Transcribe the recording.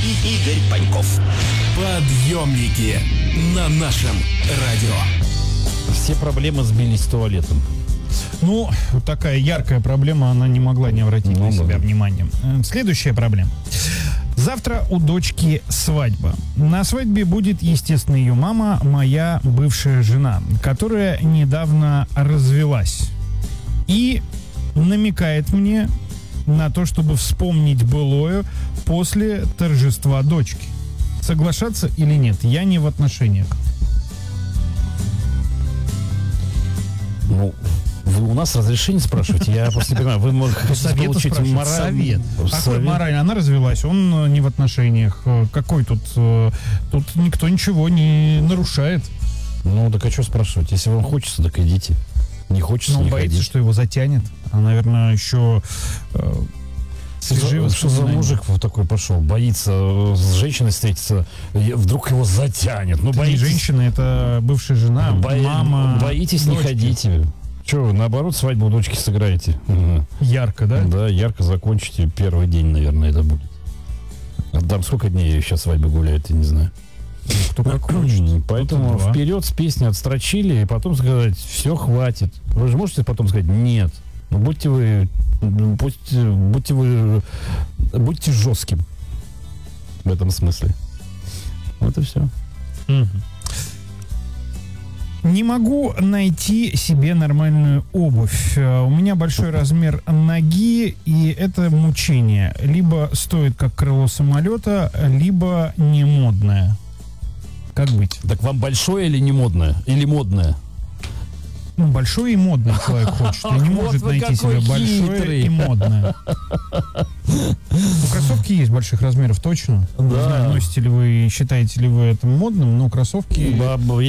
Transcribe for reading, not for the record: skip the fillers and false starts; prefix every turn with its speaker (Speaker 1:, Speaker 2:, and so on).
Speaker 1: и Игорь Паньков. Подъемники на нашем радио.
Speaker 2: Все проблемы сбились с туалетом.
Speaker 3: Ну, такая яркая проблема, она не могла не обратить на себя внимания. Следующая проблема. Завтра у дочки свадьба. На свадьбе будет, естественно, ее мама, моя бывшая жена, которая недавно развелась. И намекает мне на то, чтобы вспомнить былое после торжества дочки. Соглашаться или нет? Я не в отношениях.
Speaker 2: Ну, вы у нас разрешение спрашиваете? Я просто не понимаю. Вы хотите получить
Speaker 3: совет. Какой мораль? Она развелась, он не в отношениях. Какой тут? Тут никто ничего не нарушает.
Speaker 2: Ну, так а что спрашивать? Если вам хочется, так идите. Не хочется,
Speaker 3: но
Speaker 2: не
Speaker 3: он боится,
Speaker 2: ходите.
Speaker 3: что его затянет. А, наверное, еще...
Speaker 2: Что за мужик такой пошел? Боится с женщиной встретиться, вдруг его затянет. Ну,
Speaker 3: боитесь... Не женщина, это бывшая жена, мама.
Speaker 2: Боитесь, дочки. Не ходите. Че, вы наоборот свадьбу у дочки сыграете?
Speaker 3: Ярко, да?
Speaker 2: Да, ярко закончите. Первый день, наверное, это будет. А там сколько дней сейчас свадьбы гуляют, я не знаю.
Speaker 3: Кто как хочет.
Speaker 2: Поэтому вперед с песни отстрочили, и потом сказать, все, хватит. Вы же можете потом сказать, нет. Ну, будьте жестким в этом смысле. Вот и все.
Speaker 3: Не могу найти себе нормальную обувь. У меня большой размер ноги, и это мучение. Либо стоит как крыло самолета, либо не модное. Как быть?
Speaker 2: Так вам большое или не модное? Или модное?
Speaker 3: Ну, большой и модный человек хочет. И не может найти себе большое и модное. Ну, кроссовки есть больших размеров, точно.
Speaker 2: Да.
Speaker 3: Не знаю, носите ли вы, считаете ли вы это модным, но кроссовки...